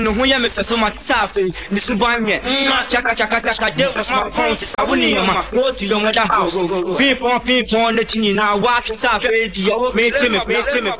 no who ya me so much safe ni so ban me chaka de my pounds I woni ma go to your mother house people the tini na wa safe di me